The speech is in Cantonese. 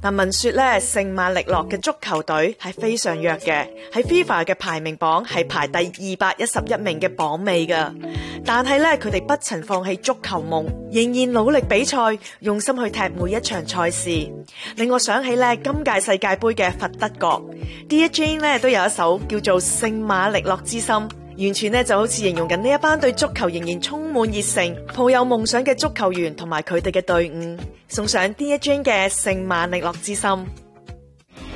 嗱，聞說咧，聖馬力諾嘅足球隊係非常弱嘅，喺 FIFA 嘅排名榜係排第211名嘅榜尾噶。但係咧，佢哋不曾放棄足球夢，仍然努力比賽，用心去踢每一場賽事。令我想起咧，今屆世界盃嘅佛得角 Dear Jane 咧都有一首叫做《聖馬力諾之心》。完全咧就好似形容緊呢一班對足球仍然充滿熱誠、抱有夢想嘅足球員同埋佢哋嘅隊伍，送上 Dear Jane 嘅聖馬力諾之心。